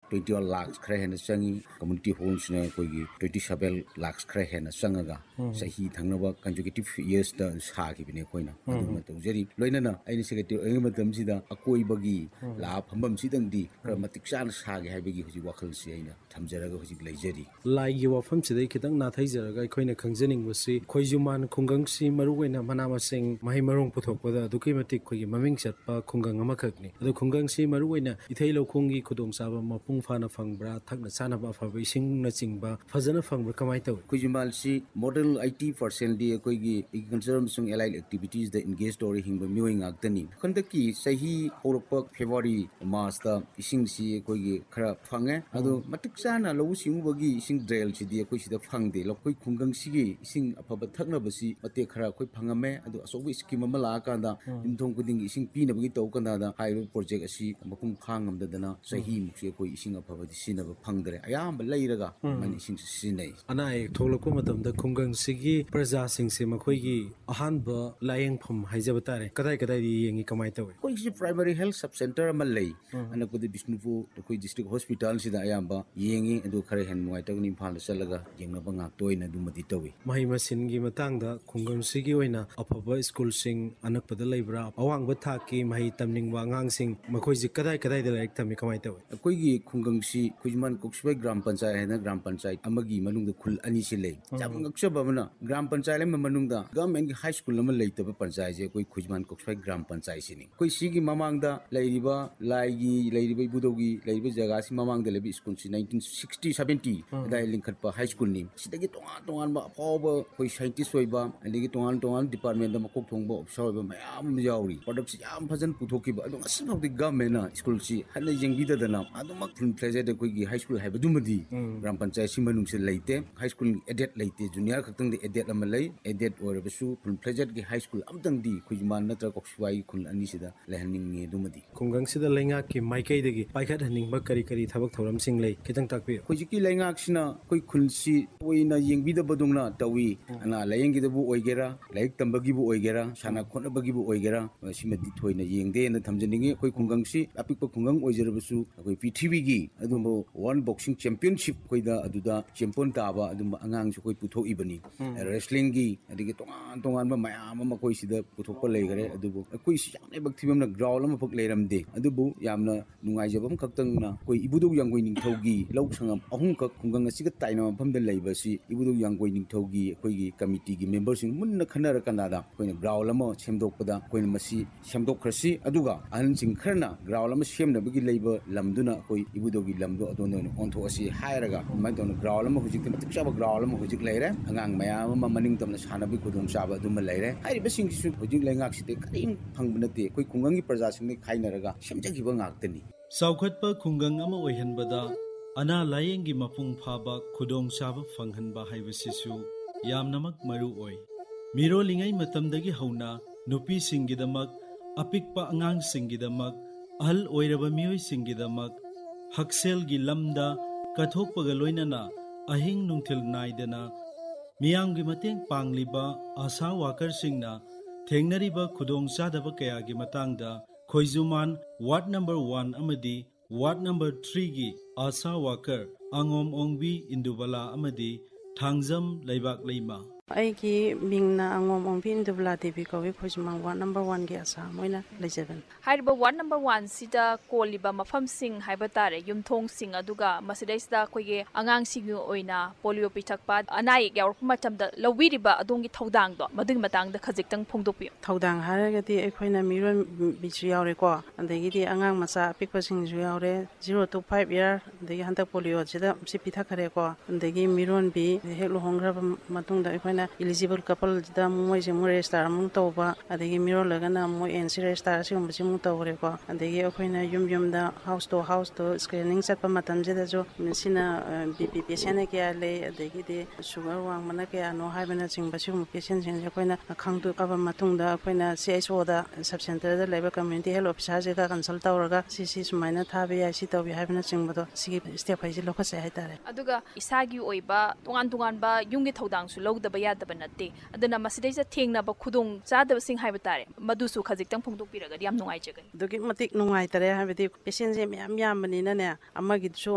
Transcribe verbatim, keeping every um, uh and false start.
twenty one lakhs khare hen changi community halls ne koi gi twenty seven lakhs khare hen changaga sahi thangnaba consecutive years da sa gi bine koina adu ma to jeri loina na ai secretary ai matam sida akoi bagi la phambam sidang di kra matik chan sa gi hai bagi huji wakhal si aina thamjaraga huji leijeri lai gi wafam sidai khitang na thaijaraga khoina khangjening wasi khoijuman khungang si maruwaina manama sing mahai marong puthokpada duki matik khoi maming chatpa khungang ama khakni adu khungang si maruwaina ithai lokhongi khudong saba mapung fana fangbra thakna chana ba fabai sing na chingba fazana fangbra kamai taw khoijumal si model eighty percent di koi gi agriculture sung allied activities da engage story hingba miwing aktani khandaki sahi horokpa February March da ising si koi gi khara phange adu matik chana lo sing bagi ising drill si di koi sida phangde lokoi khungang si gi ising afaba thakna basi mate khara koi phangame adu asobi scheme ma la ka da imthong kuding ising pina bagi taw kana da hairu project asi mapung phangam da dana sahi mukse koi ising afaba di sinaba phangdre ayam leiraga man ising sinai ana ek tholako matam da khungang sigi praja sing se makhoi gi ahan ba layeng pham haijaba tare kadai kadai di yengi kamai taw koi si primary health sub center ma lei ana kodi Bishnupur koi district hospital sida ayam ba yengi adu khare hen nuai taw ni phal chalaga yengna ba ngak toina du madi tawi mahi masin gi matang da khungang sigi oina afaba school sing anak pada leibra awang ba thaki mahi tamning wa ngang sing makhoi ji kadai kadai da laik tami kamai taw koi gi khungang si khujman koksbai gram panchayat na gram panchayat amagi manung da khul ani si lei jamang akchaba bana gram panchayat le manung da government gi high school ma lei taba panchayat je koi khujman koksbai gram panchayat sini koi si gi mamang da leiriba lai gi leiriba budogi leiriba jaga si mamang da lebi school si nineteen sixty seventy dai linkhat pa high school ni sidagi tongan tongan ba apoba koi scientist oi ba aligi tongan tongan department da makok thongba officer ba mayam yauri product yam phajan puthoki ba adu asi phau di government na school si hanai jengbi da dana adu mak full pleasure da koi gi high school hai ba dumadi gram panchayat si manung se leite high school adet leite junior khaktang di adet ama lei adet or basu full pleasure gi high school amtang di khujman natra kokswai khul ani sida lehaning nge dumadi khungang sida lenga ki maikai dagi paikhat haning ba kari kari thabak thoram sing lei kitang takpi khojiki lengak sina koi khulsi oina yengbi da badungna tawi ana layeng gi da bu oigera laik tambagi bu oigera sana khona bagi bu oigera simadi thoina yengde na thamjaningi koi khungang si apikpa khungang oijerabasu koi pithibhi gi adumbo one boxing championship koi da aduda champion ta ba adum angang su koi puthok ibani wrestling gi adigi tongan tongan ba mayam ma koi sida puthok pa leigare adubo koi si yamne bakthibam na ground ama phok leiramde adubu yamna nungai jabam khaktang na koi ibudu yangoi ning thogi lok sangam ahum khak khungang asiga taina pham da leiba si ibudu yangoi ning thogi koi gi committee gi member sing munna khanara kanada koi na ground ama semdok pada koi na masi semdok khrasi aduga ahan sing kharna ground ama semna bagi leiba lamduna koi ibudu gi lamdo adon on ontho asi hairaga mai don ground ama hujik matik chaba ground ama hujik leire angang mayam ama maning tamna sana bi khudong chaba adum leire hai ba sing su hujik lengak site karim phangbnate koi khungang gi praja sing ne khainaraga semjagi ba ngaktani saukhatpa khungang ama oihanbada ana layenggi mapung phaba khudong chaba phanghanba haibasisu yamnamak maru oi miro lingai matamdagi hauna nupi singgidamak apikpa angang singgidamak ahal oiraba mioi singgidamak haksel gi lamda kathokpaga loinana ahing nungthil naidana miyamgi mateng pangliba asa worker singna thengnariba khudong chadaba kaya gi matangda khoijuman ward number one amadi ward number three gi asa worker angom ongbi indubala amadi thangjam leibak leima aigi mingna angom ongbi indubala devi kowi khojma ward number one gi asa moina lejaban haiba ward number one sida koliba mafam sing haiba tare yumthong sing aduga masidaisda khoige angang sing oina polio pitakpa anai yaurp matamda lawiriba adongi thodang do madung matang da khajiktang phongdopi thodang haragati ekhoina miron bichu yaure ko andagi di angang macha pikpa sing ju yaure zero to five year andagi hantak polio sida si pitha khare ko andagi miron bi heklo hongra matung da ekhoina eligible couple da moi je mo register mu toba adagi miron lagana mo nc register sim bi mu tawre ko andagi ekhoina yum yum da house to house to screening chat pa matam je da jo sina bp patient ke ale adagi di sugar wang mana ke ano haibana sing ba sim patient sing ekhoina khangtu ka ba matung da ekhoina cho da sub center da leba community health officer je ka consult tawraga cc sumaina thabe ya si tawbi haibana sing ba do sigi step haiji lokha se hai tare aduga isagi oiba tongan tongan ba yungi thodang su logda ba yadaba natte aduna masidai ja thengna ba khudong chadaba sing haiba tare madusu khajiktang phongdok piraga yam nungai jagan dugi matik nungai tare habedi patient je myam yam bani na ne amagi